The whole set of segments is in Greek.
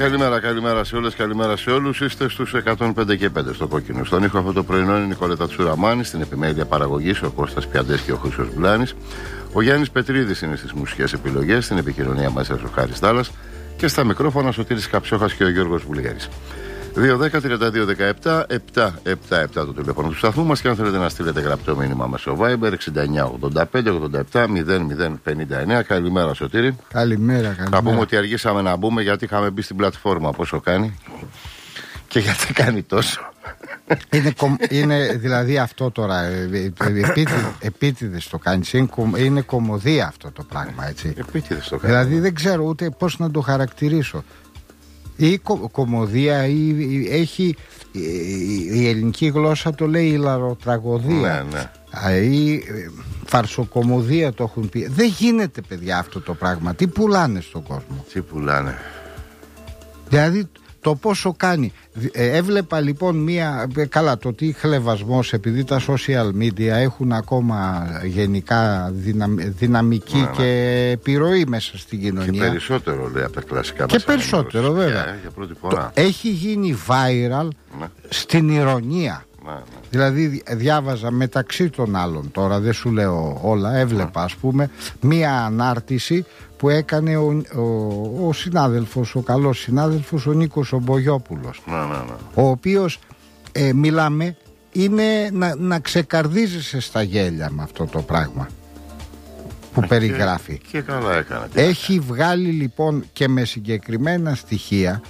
Καλημέρα σε όλες, καλημέρα σε όλους. Είστε στους 105 και 5 στο κόκκινο. Στον ήχο αυτό το πρωινό είναι η Νικολέτα Τσουραμάνη, στην επιμέλεια παραγωγής ο Κώστας Πιαντές και ο Χρήστος Μπλάνης. Ο Γιάννης Πετρίδης είναι στις μουσικές επιλογές, στην επικοινωνία μέσα ο Χάρης Δάλλας και στα μικρόφωνα Σωτήρης Καψόχας και ο Γιώργος Βουλγαρής. 2-10-32-17-777 το τηλέφωνο του σταθμού μας και αν θέλετε να στείλετε γραπτό μήνυμα μέσω Viber 69-85-87-00-59. Καλημέρα Σωτήρη. Καλημέρα. Θα πούμε ότι αργήσαμε να μπούμε γιατί είχαμε μπει στην πλατφόρμα πόσο κάνει και γιατί κάνει τόσο. Είναι δηλαδή αυτό τώρα επίτηδες το κάνεις. Είναι κωμωδία αυτό το πράγμα, έτσι. Επίτηδες το κάνει. Δηλαδή δεν ξέρω ούτε πώς να το χαρακτηρίσω. Ή κωμωδία ή έχει η ελληνική γλώσσα το λέει ηλαροτραγωδία. Ναι. Ή φαρσοκωμωδία το έχουν πει. Δεν γίνεται παιδιά αυτό το πράγμα. Τι πουλάνε στον κόσμο. Τι πουλάνε. Δηλαδή το πόσο κάνει. Έβλεπα λοιπόν καλά το τι χλευασμός, επειδή τα social media έχουν ακόμα γενικά δυναμική και επιρροή μέσα στην κοινωνία. Και περισσότερο λέει από τα κλασικά. Και περισσότερο βέβαια. Για πρώτη φορά. Έχει γίνει viral στην ηρωνία. Δηλαδή διάβαζα μεταξύ των άλλων, τώρα δεν σου λέω όλα, έβλεπα ας πούμε μία ανάρτηση που έκανε ο συνάδελφος, ο καλός συνάδελφος, ο Νίκος ο Μπογιόπουλος, ο οποίος μιλάμε είναι να ξεκαρδίζεσαι στα γέλια με αυτό το πράγμα που περιγράφει. Και καλά έκανε. Έχει βγάλει λοιπόν και με συγκεκριμένα στοιχεία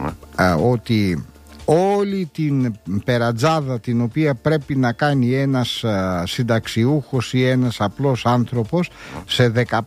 ότι όλη την περατζάδα την οποία πρέπει να κάνει ένας συνταξιούχος ή ένας απλός άνθρωπος σε 15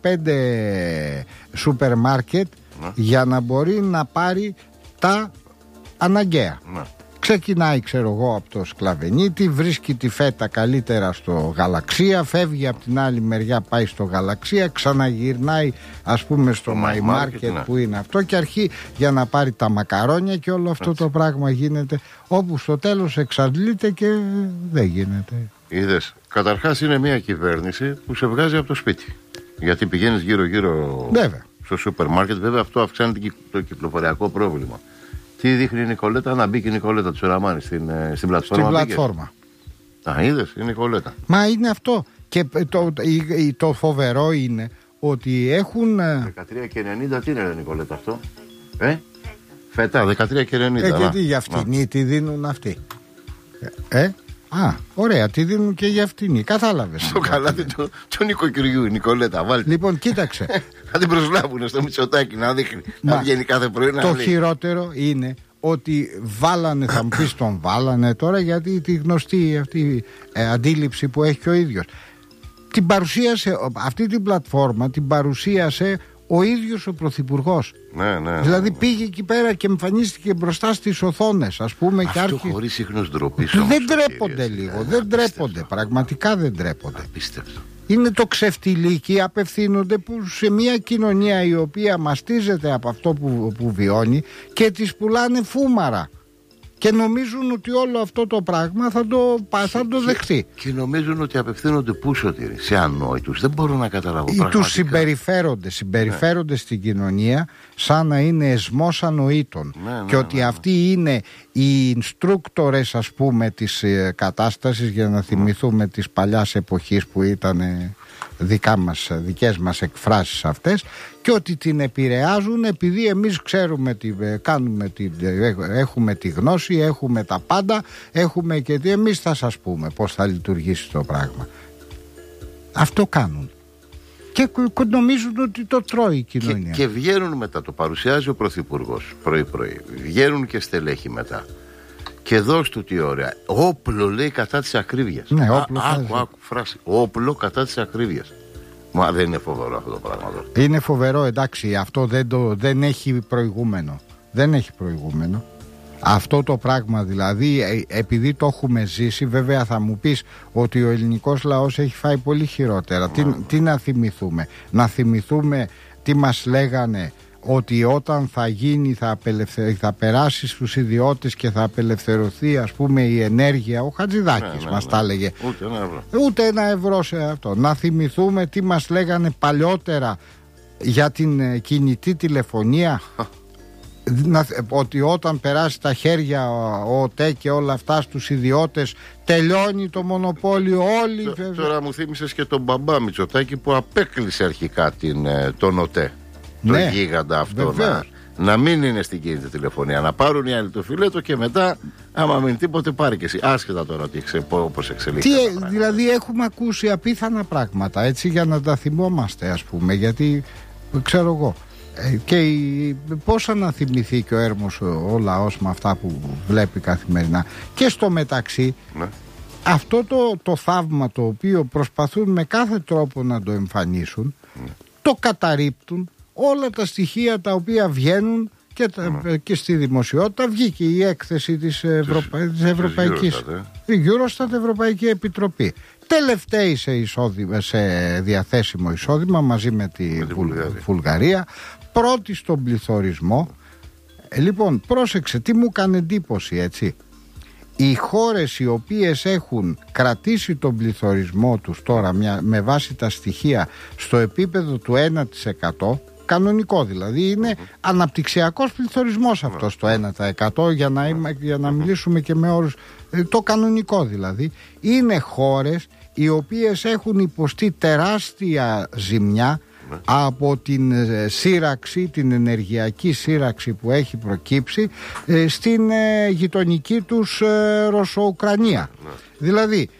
σούπερ μάρκετ για να μπορεί να πάρει τα αναγκαία. Ξεκινάει ξέρω εγώ από το Σκλαβενίτη, βρίσκει τη φέτα καλύτερα στο Γαλαξία, φεύγει από την άλλη μεριά, πάει στο Γαλαξία, ξαναγυρνάει ας πούμε στο My Market που είναι αυτό και αρχεί για να πάρει τα μακαρόνια και όλο αυτό το πράγμα γίνεται, όπου στο τέλος εξαντλείται και δεν γίνεται. Είδες, καταρχάς είναι μια κυβέρνηση που σε βγάζει από το σπίτι, γιατί πηγαίνεις γύρω γύρω στο σούπερ μάρκετ, βέβαια αυτό αυξάνει το κυκλοφοριακό πρόβλημα. Τι δείχνει η Νικολέτα, να μπήκε η Νικολέτα Τσουραμάνη στην πλατφόρμα. Στην πλατφόρμα. Είδες, η Νικολέτα. Μα είναι αυτό. Και το φοβερό είναι ότι έχουν. 13 και 90, τι είναι, Νικολέτα αυτό. Φέτα, 13 και 90. Γιατί για φτηνή τη δίνουν αυτοί. Ωραία, τη δίνουν και για φτηνή. Κατάλαβες. Στο καλάθι του νοικοκυριού, η Νικολέτα, βάλτε. Λοιπόν, κοίταξε. Θα την προσλάβουν στο Μητσοτάκι να δείχνει. Να βγαίνει κάθε πρωί να το λέει. Χειρότερο είναι ότι βάλανε, θα μου πεις τον βάλανε τώρα, γιατί τη γνωστή αυτή αντίληψη που έχει και ο ίδιος. Την παρουσίασε, αυτή την πλατφόρμα την παρουσίασε ο ίδιος ο Πρωθυπουργός. Ναι. Δηλαδή πήγε εκεί πέρα και εμφανίστηκε μπροστά στις οθόνες, ας πούμε. Αυτό και χωρίς ίχνος ντροπής. Δεν τρέπονται λίγο. Δεν τρέπονται. Πραγματικά δεν τρέπονται. Απίστευτο. Είναι το ξεφτιλίκι, απευθύνονται σε μια κοινωνία η οποία μαστίζεται από αυτό που βιώνει και τις πουλάνε φούμαρα. Και νομίζουν ότι όλο αυτό το πράγμα θα το δεχτεί. Και νομίζουν ότι απευθύνονται πούσο σε ανόητους. Δεν μπορώ να καταλάβω πραγματικά. Τους συμπεριφέρονται στην κοινωνία σαν να είναι εσμός ανοήτων. Και ότι αυτοί είναι οι instructors ας πούμε της κατάστασης, για να θυμηθούμε της παλιάς εποχής που ήταν δικές μας εκφράσεις αυτές, και ότι την επηρεάζουν επειδή εμείς ξέρουμε έχουμε τη γνώση, έχουμε τα πάντα, έχουμε και εμείς θα σας πούμε πώς θα λειτουργήσει το πράγμα. Αυτό κάνουν και νομίζουν ότι το τρώει η κοινωνία. Και βγαίνουν μετά, το παρουσιάζει ο Πρωθυπουργός πρωί-πρωί, βγαίνουν και στελέχη μετά. Και δώσ' του τι ωραία. Όπλο λέει κατά της ακρίβειας. Ναι, άκου φράση. Όπλο κατά της ακρίβειας. Μα δεν είναι φοβερό αυτό το πράγμα εδώ. Είναι φοβερό, εντάξει. Αυτό δεν έχει προηγούμενο. Δεν έχει προηγούμενο. Αυτό το πράγμα δηλαδή, επειδή το έχουμε ζήσει, βέβαια θα μου πεις ότι ο ελληνικός λαός έχει φάει πολύ χειρότερα. Τι να θυμηθούμε? Να θυμηθούμε τι μας λέγανε, ότι όταν θα γίνει θα περάσει στους ιδιώτες και θα απελευθερωθεί ας πούμε η ενέργεια. Ο Χατζηδάκης μας τα έλεγε. Ούτε ένα ευρώ σε αυτό. Να θυμηθούμε τι μας λέγανε παλιότερα για την κινητή τηλεφωνία. ότι όταν περάσει τα χέρια ο ΟΤΕ και όλα αυτά στους ιδιώτες τελειώνει το μονοπόλιο όλοι. Τώρα μου θύμισες και τον μπαμπά Μητσοτάκη που απέκλεισε αρχικά τον ΟΤΕ, ναι, τον γίγαντα αυτό, να μην είναι στην κινητή τηλεφωνία, να πάρουν οι άλλοι το φιλέτο και μετά άμα μην τίποτε πάρει και εσύ, άσχετα τώρα πώς εξελίχθηκε. Δηλαδή έχουμε ακούσει απίθανα πράγματα, έτσι, για να τα θυμόμαστε, ας πούμε, γιατί ξέρω εγώ. Και πώς να θυμηθεί και ο έρμος ο λαός με αυτά που βλέπει καθημερινά. Και στο μεταξύ, ναι, αυτό το θαύμα το οποίο προσπαθούν με κάθε τρόπο να το εμφανίσουν, ναι, το καταρρίπτουν όλα τα στοιχεία τα οποία βγαίνουν και στη δημοσιότητα. Βγήκε η έκθεση της Ευρωπαϊκής Eurostat, Ευρωπαϊκή Επιτροπή. Τελευταίοι σε διαθέσιμο εισόδημα μαζί με τη Βουλγαρία, πρώτη στον πληθωρισμό. Λοιπόν, πρόσεξε τι μου έκανε εντύπωση, έτσι. Οι χώρες οι οποίες έχουν κρατήσει τον πληθωρισμό τους τώρα με βάση τα στοιχεία στο επίπεδο του 1%, κανονικό δηλαδή, είναι αναπτυξιακός πληθωρισμός αυτός το 1%, για να μιλήσουμε και με όρους, το κανονικό δηλαδή, είναι χώρες οι οποίες έχουν υποστεί τεράστια ζημιά από την σύραξη, την ενεργειακή σύραξη που έχει προκύψει στην γειτονική τους Ρωσο-Ουκρανία. Δηλαδή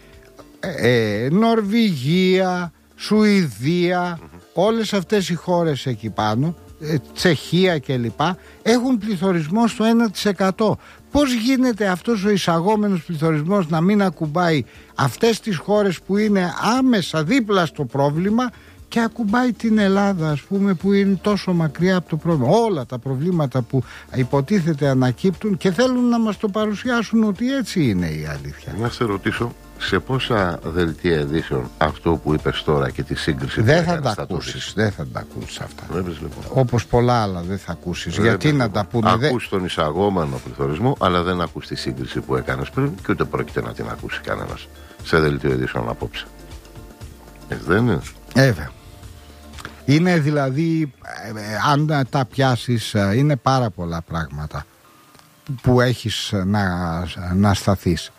Νορβηγία, Σουηδία, όλες αυτές οι χώρες εκεί πάνω, Τσεχία κλπ, έχουν πληθωρισμό στο 1%. Πώς γίνεται αυτός ο εισαγόμενος πληθωρισμός να μην ακουμπάει αυτές τις χώρες που είναι άμεσα δίπλα στο πρόβλημα και ακουμπάει την Ελλάδα, ας πούμε, που είναι τόσο μακριά από το πρόβλημα? Όλα τα προβλήματα που υποτίθεται ανακύπτουν και θέλουν να μας το παρουσιάσουν ότι έτσι είναι η αλήθεια. Να σε ρωτήσω, σε πόσα δελτία ειδήσεων αυτό που είπες τώρα και τη σύγκριση δεν θα τα ακούσεις, δεν θα τα ακούσεις αυτά. Όπως πολλά άλλα δεν θα ακούσεις. Γιατί να τα πούνε? Ακούς τον εισαγόμενο πληθωρισμό, αλλά δεν ακούς τη σύγκριση που έκανες πριν και ούτε πρόκειται να την ακούσει κανένας σε δελτίο ειδήσεων απόψε. Δεν είναι? Είναι δηλαδή, αν τα πιάσεις, είναι πάρα πολλά πράγματα που έχεις να σταθείς.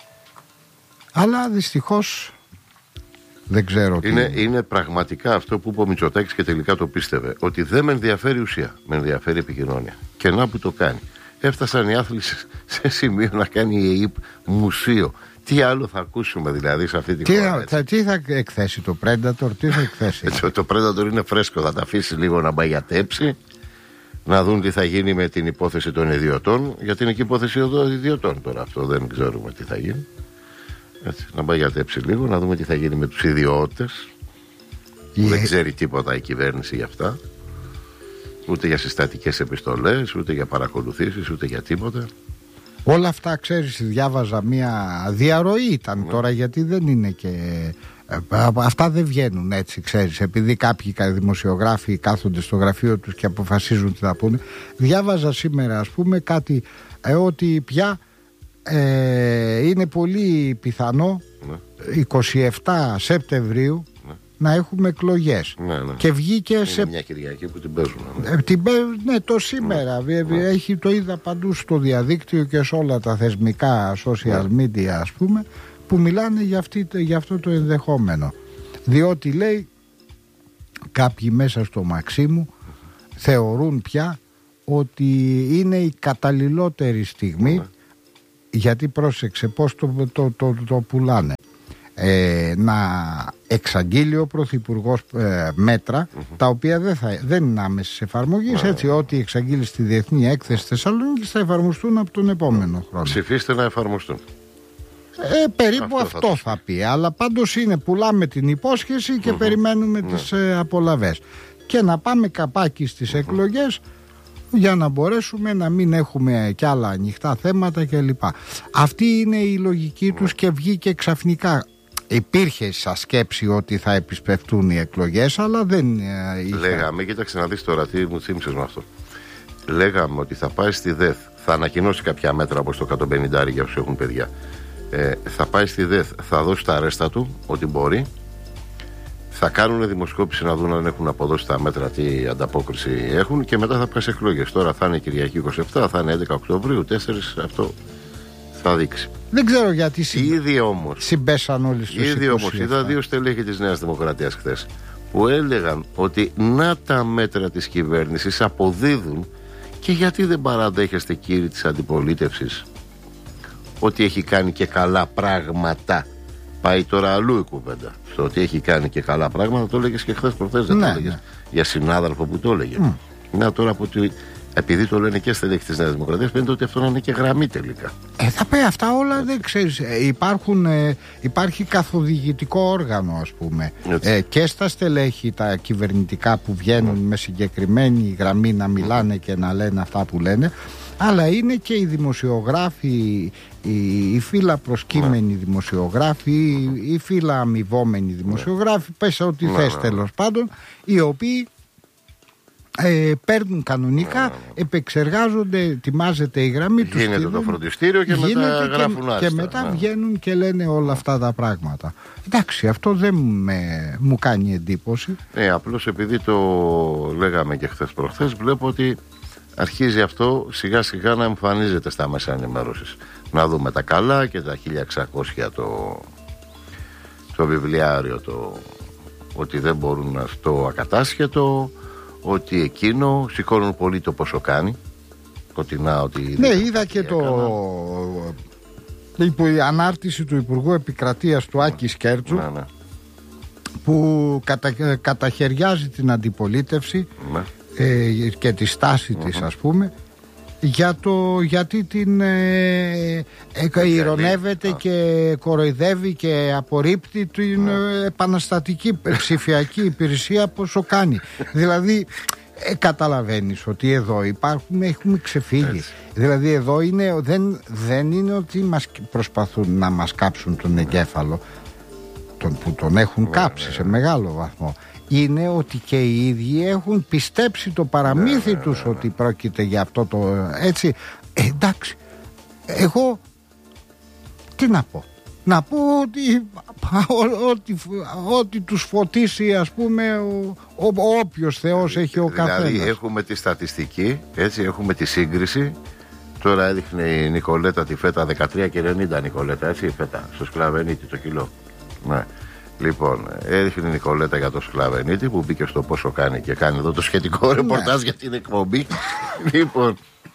Αλλά δυστυχώς δεν ξέρω τι. Είναι πραγματικά αυτό που είπε ο Μητσοτάκης και τελικά το πίστευε, ότι δεν με ενδιαφέρει ουσία, με ενδιαφέρει επικοινωνία. Και να που το κάνει. Έφτασαν οι άθλοι σε σημείο να κάνει η ΕΕΠ μουσείο. Τι άλλο θα ακούσουμε δηλαδή σε αυτή τη χώρα? Τι θα εκθέσει το Predator, τι θα εκθέσει? Το Predator είναι φρέσκο, θα τα αφήσει λίγο να μπαγιατέψει, να δουν τι θα γίνει με την υπόθεση των ιδιωτών, γιατί είναι και υπόθεση ιδιωτών τώρα αυτό, δεν ξέρουμε τι θα γίνει. Έτσι, να μπαγιατέψει λίγο, να δούμε τι θα γίνει με τους ιδιώτες. Δεν ξέρει τίποτα η κυβέρνηση για αυτά, ούτε για συστατικές επιστολές, ούτε για παρακολουθήσεις, ούτε για τίποτα. Όλα αυτά, ξέρεις, διάβαζα μια διαρροή ήταν τώρα, γιατί δεν είναι και... αυτά δεν βγαίνουν έτσι, ξέρεις, επειδή κάποιοι δημοσιογράφοι κάθονται στο γραφείο τους και αποφασίζουν τι θα πούνε. Διάβαζα σήμερα, ας πούμε, κάτι ότι πια είναι πολύ πιθανό 27 Σεπτεμβρίου να έχουμε εκλογές. Και βγήκε είναι μια Κυριακή που την παίζουν. Ναι, το σήμερα. Το είδα παντού στο διαδίκτυο και σε όλα τα θεσμικά social media, ας πούμε, που μιλάνε για αυτό το ενδεχόμενο. Διότι, λέει, κάποιοι μέσα στο Μαξίμου θεωρούν πια ότι είναι η καταλληλότερη στιγμή, γιατί πρόσεξε πώς το πουλάνε, να εξαγγείλει ο Πρωθυπουργός μέτρα τα οποία δεν είναι άμεσης εφαρμογής, έτσι, ό,τι εξαγγείλει στη Διεθνή Έκθεση Θεσσαλονίκης θα εφαρμοστούν από τον επόμενο χρόνο. Ψηφίστε να εφαρμοστούν. Περίπου αυτό θα πει, αλλά πάντως είναι, πουλάμε την υπόσχεση και περιμένουμε τις απολαβές και να πάμε καπάκι στις εκλογές για να μπορέσουμε να μην έχουμε κι άλλα ανοιχτά θέματα κλπ. Αυτή είναι η λογική τους και βγήκε ξαφνικά. Υπήρχε σαν σκέψη ότι θα επισπευτούν οι εκλογές, αλλά δεν λέγαμε, κοίταξε να δεις τώρα τι μου θύμισες με αυτό. Λέγαμε ότι θα πάει στη ΔΕΘ, θα ανακοινώσει κάποια μέτρα όπως το 150 για όσους έχουν παιδιά. Θα πάει στη ΔΕΘ, θα δώσει τα αρέστα του, ό,τι μπορεί, Θα κάνουν δημοσκόπηση να δουν αν έχουν αποδώσει τα μέτρα, τι ανταπόκριση έχουν, και μετά θα πέσει εκλογές. Τώρα θα είναι Κυριακή 27, θα είναι 11 Οκτωβρίου, 4, αυτό θα δείξει. Δεν ξέρω γιατί ήδη όμως συμπέσαν όλοι στους 27. Ήδη όμως είδα 2 στελέχη της Νέας Δημοκρατίας χθες που έλεγαν ότι να τα μέτρα της κυβέρνησης αποδίδουν, και γιατί δεν παραδέχεστε, κύριοι της αντιπολίτευσης, ότι έχει κάνει και καλά πράγματα. Πάει τώρα αλλού η κουβέντα. Στο ότι έχει κάνει και καλά πράγματα, το έλεγες και χθες προχθές, δεν το έλεγες για συνάδελφο που το έλεγε. Να τώρα που επειδή το λένε και στελέχη της Νέας Δημοκρατίας, φαίνεται ότι αυτό να είναι και γραμμή τελικά. Θα πει αυτά όλα, δεν ξέρεις. Υπάρχει καθοδηγητικό όργανο, ας πούμε, και στα στελέχη τα κυβερνητικά που βγαίνουν με συγκεκριμένη γραμμή να μιλάνε και να λένε αυτά που λένε, αλλά είναι και οι δημοσιογράφοι, οι φύλλα προσκύμενοι δημοσιογράφοι, οι φύλλα αμοιβόμενοι δημοσιογράφοι, πες ό,τι θες τέλος πάντων, οι οποίοι παίρνουν κανονικά, επεξεργάζονται, ετοιμάζεται η γραμμή τους. Γίνεται το φροντιστήριο και μετά γράφουν άστα. Και μετά βγαίνουν και λένε όλα αυτά τα πράγματα. Εντάξει, αυτό δεν μου κάνει εντύπωση. Απλώς επειδή το λέγαμε και χθες προχθές, βλέπω ότι αρχίζει αυτό σιγά σιγά να εμφανίζεται στα μέσα ενημέρωσης. Να δούμε τα καλά και τα 1600 το βιβλιάριο, ότι δεν μπορούν να στο ακατάσχετο, ότι εκείνο σηκώνουν πολύ το πόσο κάνει. Ναι, είδα και η ανάρτηση του Υπουργού Επικρατείας του Άκη Σκέρτσου, που καταχαιριάζει την αντιπολίτευση και τη στάση της, ας πούμε, γιατί την ειρωνεύεται και κοροϊδεύει και απορρίπτει την επαναστατική ψηφιακή υπηρεσία πόσο κάνει. Δηλαδή καταλαβαίνεις ότι εδώ έχουμε ξεφύγει. Δηλαδή εδώ δεν είναι ότι προσπαθούν να μας κάψουν τον εγκέφαλο, που τον έχουν κάψει σε μεγάλο βαθμό. Είναι ότι και οι ίδιοι έχουν πιστέψει το παραμύθι τους ότι πρόκειται για αυτό το έτσι. Εντάξει, εγώ τι να πω? Να πω ότι τους φωτίσει, ας πούμε, όποιος Θεός έχει ο καθένας. Δηλαδή έχουμε τη στατιστική, έτσι, έχουμε τη σύγκριση. Τώρα έδειχνε η Νικολέτα τη φέτα 13,90, Νικολέτα, έτσι, η φέτα στο Σκλαβενίτη το κιλό. Ναι. Λοιπόν, έδειχνε η Νικολέτα για το Σκλαβενίτη που μπήκε στο πόσο κάνει και κάνει εδώ το σχετικό ρεπορτάζ για την εκπομπή. Λοιπόν,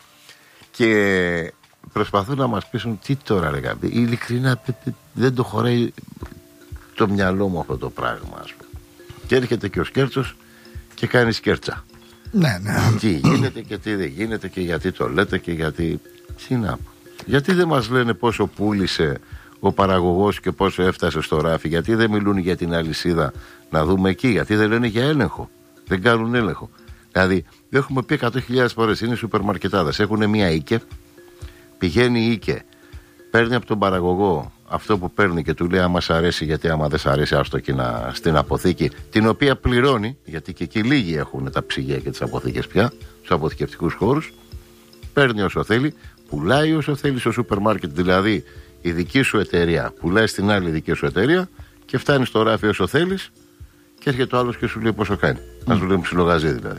και προσπαθούν να μας πείσουν τι τώρα, ρε Γαμπή. Ειλικρινά δεν το χωράει το μυαλό μου αυτό το πράγμα, ας πούμε. Και έρχεται και ο Σκέρτσος και κάνει σκέρτσα. Ναι. Τι γίνεται και τι δεν γίνεται και γιατί το λέτε και γιατί. Τι να πω. Γιατί δεν μας λένε πόσο πούλησε ο παραγωγός και πόσο έφτασε στο ράφι? Γιατί δεν μιλούν για την αλυσίδα, να δούμε εκεί? Γιατί δεν λένε για έλεγχο? Δεν κάνουν έλεγχο. Δηλαδή, έχουμε πει 100.000 φορές, είναι οι σούπερ μαρκετάδες. Έχουν μια οίκε, πηγαίνει η οίκε, παίρνει από τον παραγωγό αυτό που παίρνει και του λέει: άμα σ' αρέσει, γιατί άμα δεν σ' αρέσει, άστο εκεί στην αποθήκη, την οποία πληρώνει, γιατί και εκεί λίγοι έχουν τα ψυγεία και τις αποθήκες πια, στους αποθηκευτικούς χώρους. Παίρνει όσο θέλει, πουλάει όσο θέλει στο σούπερ μάρκετ, δηλαδή η δική σου εταιρεία πουλάει στην άλλη δική σου εταιρεία και φτάνει στο ράφι όσο θέλεις και έρχεται ο άλλος και σου λέει πόσο κάνει. Να σου λέει ψιλογαζί δηλαδή.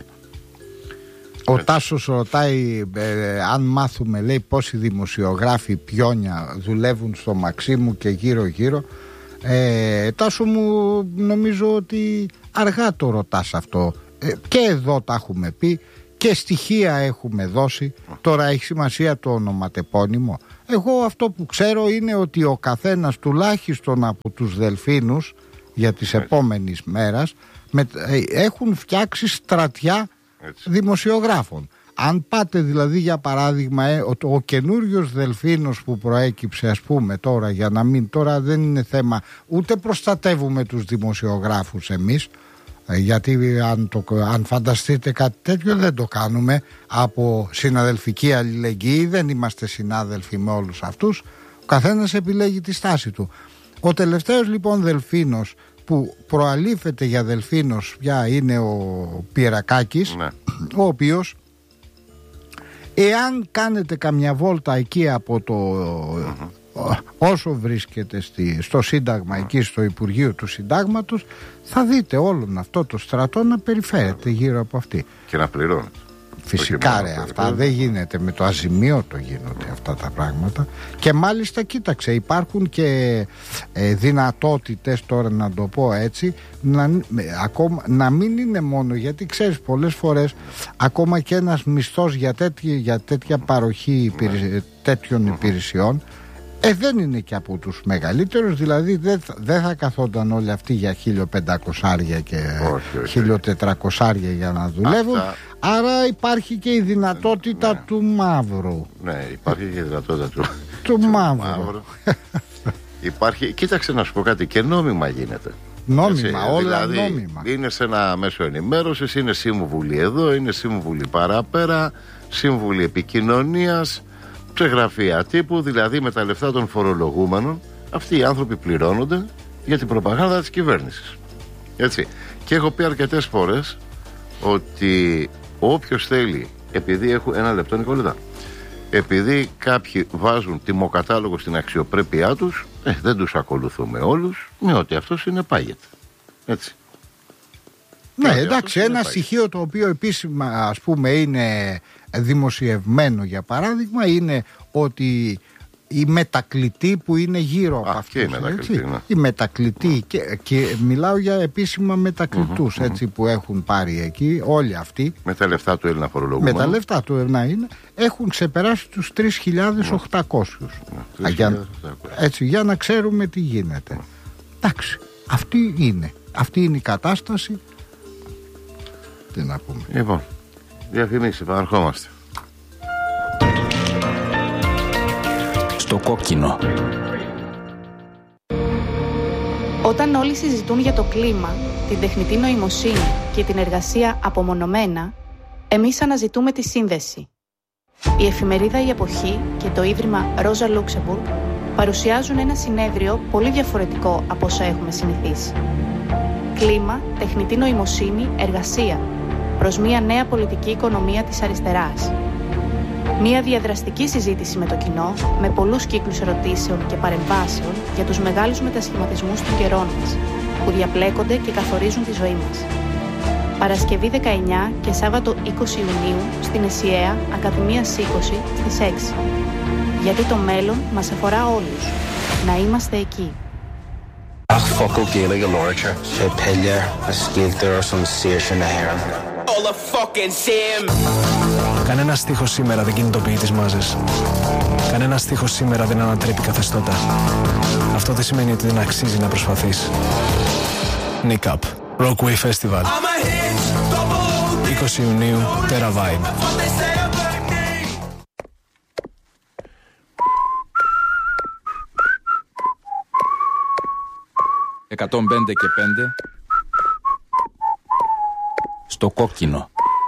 Ο Τάσος ρωτάει αν μάθουμε, λέει, πόσοι δημοσιογράφοι πιόνια δουλεύουν στο Μαξίμου και γύρω γύρω. Τάσο μου, νομίζω ότι αργά το ρωτάς αυτό. Και εδώ τα έχουμε πει και στοιχεία έχουμε δώσει. Τώρα έχει σημασία το ονοματεπώνυμο. Εγώ αυτό που ξέρω είναι ότι ο καθένας τουλάχιστον από τους Δελφίνους για τις επόμενες μέρες έχουν φτιάξει στρατιά δημοσιογράφων. Αν πάτε δηλαδή για παράδειγμα ο καινούριος Δελφίνος που προέκυψε, ας πούμε, τώρα, για να μην, τώρα δεν είναι θέμα, ούτε προστατεύουμε τους δημοσιογράφους εμείς, γιατί αν φανταστείτε κάτι τέτοιο δεν το κάνουμε από συναδελφική αλληλεγγύη, δεν είμαστε συνάδελφοι με όλους αυτούς, ο καθένας επιλέγει τη στάση του. Ο τελευταίος λοιπόν Δελφίνος που προαλήφεται για Δελφίνος πια είναι ο Πιερακάκης, ο οποίος, εάν κάνετε καμιά βόλτα εκεί από όσο βρίσκεται στο Σύνταγμα, εκεί στο Υπουργείο του Συντάγματος, θα δείτε όλον αυτό το στρατό να περιφέρεται γύρω από αυτή. Και να πληρώνεται. Φυσικά ρε, αυτά δεν γίνεται, με το αζημίωτο γίνονται αυτά τα πράγματα. Και μάλιστα κοίταξε, υπάρχουν και δυνατότητες, τώρα να το πω έτσι, να μην είναι μόνο, γιατί ξέρεις πολλές φορές ακόμα και ένας μισθός για τέτοια παροχή τέτοιων υπηρεσιών δεν είναι και από τους μεγαλύτερους, δηλαδή δεν θα καθόταν όλοι αυτοί για 1.500 και 1.400 για να δουλεύουν. Άρα υπάρχει και η δυνατότητα του μαύρου. Ναι, υπάρχει και η δυνατότητα του μαύρου. Υπάρχει, κοίταξε να σου πω κάτι, και νόμιμα γίνεται. Νόμιμα, όλα δηλαδή, νόμιμα. Είναι σε ένα μέσο ενημέρωσης, είναι σύμβουλοι εδώ, είναι σύμβουλοι παραπέρα, σύμβουλοι επικοινωνίας, σε γραφεία τύπου, δηλαδή με τα λεφτά των φορολογούμενων. Αυτοί οι άνθρωποι πληρώνονται για την προπαγάνδα της κυβέρνησης. Έτσι. Και έχω πει αρκετές φορές ότι όποιος θέλει, επειδή έχουν ένα λεπτό, Νικόλητα, επειδή κάποιοι βάζουν τιμοκατάλογο στην αξιοπρέπειά τους, δεν τους ακολουθούμε όλους, με ότι αυτό συνεπάγεται. Έτσι. Ναι, εντάξει, ένα στοιχείο το οποίο επίσημα, ας πούμε, είναι δημοσιευμένο, για παράδειγμα, είναι ότι η μετακλητή που είναι γύρω από αυτούς, η μετακλητή, και μιλάω για επίσημα μετακλητούς, έτσι, που έχουν πάρει εκεί, όλοι αυτοί με τα λεφτά του Έλληνα φορολογούμενου, με τα λεφτά του Έλληνα έχουν ξεπεράσει τους 3.800. Έτσι, για να ξέρουμε τι γίνεται. Εντάξει, αυτή είναι η κατάσταση. Τι να πούμε. Λοιπόν, διαφημίσεις, επαναρχόμαστε. Στο κόκκινο. Όταν όλοι συζητούν για το κλίμα, την τεχνητή νοημοσύνη και την εργασία απομονωμένα, εμείς αναζητούμε τη σύνδεση. Η εφημερίδα «Η Εποχή» και το Ίδρυμα Ρόζα Λούξεμπουργκ παρουσιάζουν ένα συνέδριο πολύ διαφορετικό από όσα έχουμε συνηθίσει. Κλίμα, τεχνητή νοημοσύνη, εργασία, προς μια νέα πολιτική οικονομία της αριστεράς. Μια διαδραστική συζήτηση με το κοινό, με πολλούς κύκλους ερωτήσεων και παρεμβάσεων για τους μεγάλους μετασχηματισμούς των καιρών μας, που διαπλέκονται και καθορίζουν τη ζωή μας. Παρασκευή 19 και Σάββατο 20 Ιουνίου στην ΕΣΥΑ Ακαδημίας 20 στις 6. Γιατί το μέλλον μας αφορά όλους. Να είμαστε εκεί. Κανένα στίχος σήμερα δεν κινητοποιεί τις μάζες. Κανένα στίχος σήμερα δεν ανατρέπει καθεστώτα. Αυτό δεν σημαίνει ότι δεν αξίζει να προσπαθείς. Nick Up, Rockway Festival, 20 Ιουνίου, Terra Vibe. «105 και 5» στο κόκκινο.